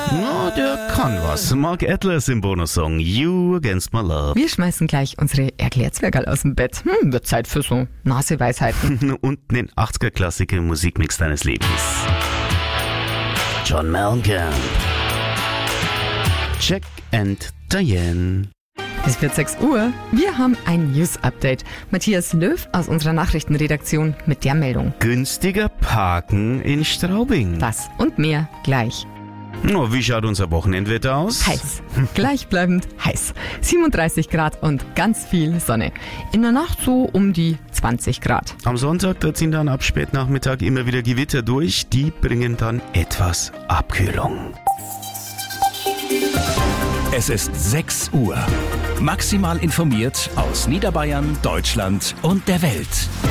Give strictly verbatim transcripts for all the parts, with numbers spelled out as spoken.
Na, der kann was. Mark Atlas im Bonussong You Against My Love. Wir schmeißen gleich unsere Erklärzwergerl aus dem Bett. Hm, wird Zeit für so Naseweisheiten. Und den achtziger-Klassiker Musikmix deines Lebens. John Mellencamp. Jack and Diane. Es wird sechs Uhr. Wir haben ein News-Update. Matthias Löw aus unserer Nachrichtenredaktion mit der Meldung. Günstiger Parken in Straubing. Das und mehr gleich. Oh, wie schaut unser Wochenendwetter aus? Heiß. Gleichbleibend heiß. siebenunddreißig Grad und ganz viel Sonne. In der Nacht so um die zwanzig Grad. Am Sonntag, da ziehen dann ab Spätnachmittag immer wieder Gewitter durch. Die bringen dann etwas Abkühlung. Es ist sechs Uhr. Maximal informiert aus Niederbayern, Deutschland und der Welt.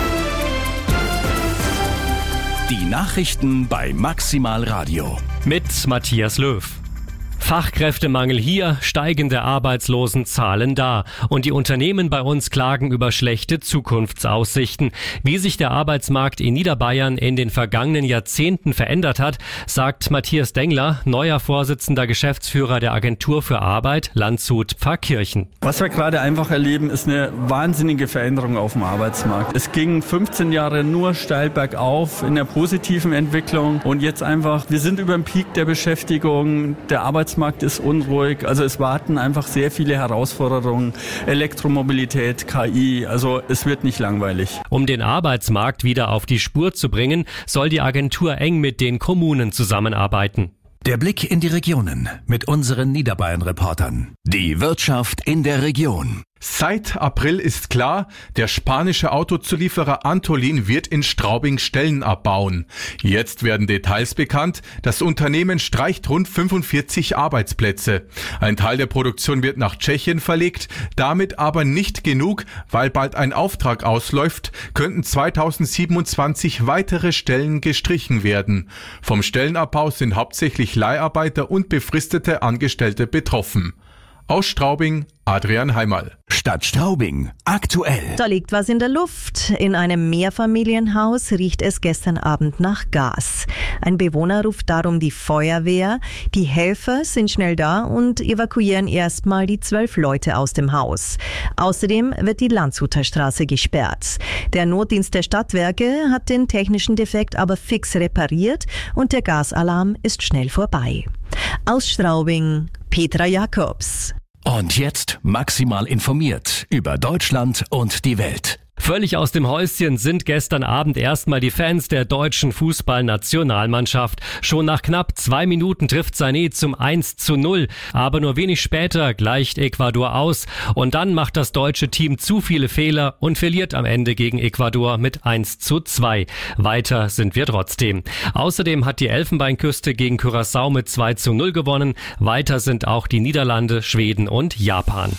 Die Nachrichten bei Maximal Radio. Mit Matthias Löw. Fachkräftemangel hier, steigende Arbeitslosenzahlen da. Und die Unternehmen bei uns klagen über schlechte Zukunftsaussichten. Wie sich der Arbeitsmarkt in Niederbayern in den vergangenen Jahrzehnten verändert hat, sagt Matthias Dengler, neuer Vorsitzender Geschäftsführer der Agentur für Arbeit Landshut-Pfarrkirchen. Was wir gerade einfach erleben, ist eine wahnsinnige Veränderung auf dem Arbeitsmarkt. Es ging fünfzehn Jahre nur steil bergauf in der positiven Entwicklung. Und jetzt einfach, wir sind über dem Peak der Beschäftigung, der Arbeitsmarkt Markt ist unruhig, also es warten einfach sehr viele Herausforderungen, Elektromobilität, K I, also es wird nicht langweilig. Um den Arbeitsmarkt wieder auf die Spur zu bringen, soll die Agentur eng mit den Kommunen zusammenarbeiten. Der Blick in die Regionen mit unseren Niederbayern-Reportern. Die Wirtschaft in der Region. Seit April ist klar, der spanische Autozulieferer Antolin wird in Straubing Stellen abbauen. Jetzt werden Details bekannt. Das Unternehmen streicht rund fünfundvierzig Arbeitsplätze. Ein Teil der Produktion wird nach Tschechien verlegt, damit aber nicht genug, weil bald ein Auftrag ausläuft, könnten zweitausendsiebenundzwanzig weitere Stellen gestrichen werden. Vom Stellenabbau sind hauptsächlich Leiharbeiter und befristete Angestellte betroffen. Aus Straubing, Adrian Heimal. Stadt Straubing, aktuell. Da liegt was in der Luft. In einem Mehrfamilienhaus riecht es gestern Abend nach Gas. Ein Bewohner ruft darum die Feuerwehr. Die Helfer sind schnell da und evakuieren erstmal die zwölf Leute aus dem Haus. Außerdem wird die Landshuter Straße gesperrt. Der Notdienst der Stadtwerke hat den technischen Defekt aber fix repariert und der Gasalarm ist schnell vorbei. Aus Straubing, Petra Jakobs. Und jetzt maximal informiert über Deutschland und die Welt. Völlig aus dem Häuschen sind gestern Abend erstmal die Fans der deutschen Fußballnationalmannschaft. Schon nach knapp zwei Minuten trifft Sané zum eins zu null. Aber nur wenig später gleicht Ecuador aus. Und dann macht das deutsche Team zu viele Fehler und verliert am Ende gegen Ecuador mit eins zu zwei. Weiter sind wir trotzdem. Außerdem hat die Elfenbeinküste gegen Curaçao mit zwei zu null gewonnen. Weiter sind auch die Niederlande, Schweden und Japan.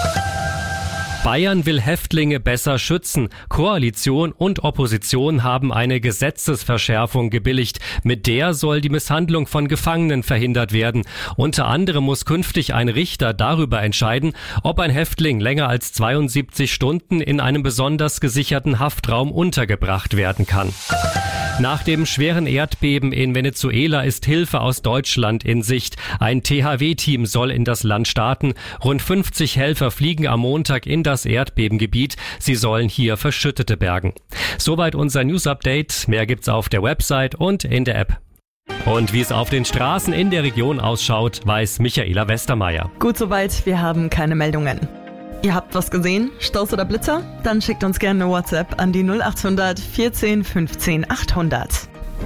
Bayern will Häftlinge besser schützen. Koalition und Opposition haben eine Gesetzesverschärfung gebilligt. Mit der soll die Misshandlung von Gefangenen verhindert werden. Unter anderem muss künftig ein Richter darüber entscheiden, ob ein Häftling länger als zweiundsiebzig Stunden in einem besonders gesicherten Haftraum untergebracht werden kann. Nach dem schweren Erdbeben in Venezuela ist Hilfe aus Deutschland in Sicht. Ein T H W-Team soll in das Land starten. Rund fünfzig Helfer fliegen am Montag in das Erdbebengebiet. Sie sollen hier Verschüttete bergen. Soweit unser News-Update. Mehr gibt's auf der Website und in der App. Und wie es auf den Straßen in der Region ausschaut, weiß Michaela Westermeier. Gut soweit, wir haben keine Meldungen. Ihr habt was gesehen? Staus oder Blitzer? Dann schickt uns gerne eine WhatsApp an die null achthundert vierzehn fünfzehn achthundert.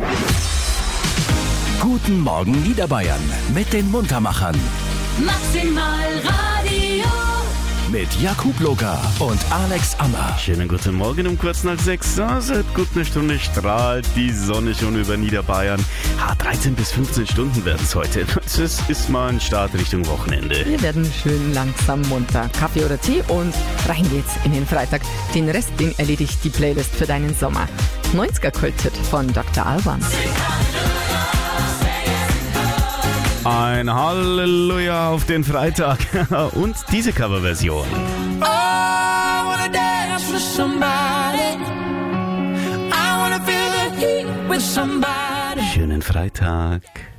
Guten Morgen Niederbayern mit den Muntermachern. Maximal Radio. Mit Jakub Loga und Alex Ammer. Schönen guten Morgen um kurz nach sechs. Ja, seit gut einer Stunde strahlt die Sonne schon über Niederbayern. Ja, dreizehn bis fünfzehn Stunden werden es heute. Das ist mal ein Start Richtung Wochenende. Wir werden schön langsam munter. Kaffee oder Tee und rein geht's in den Freitag. Den Rest, den erledigt die Playlist für deinen Sommer. neunziger-Kulthit von Doktor Alban. Ein Halleluja auf den Freitag und diese Coverversion. Oh, I wanna dance with somebody. I wanna feel the heat with somebody. Schönen Freitag.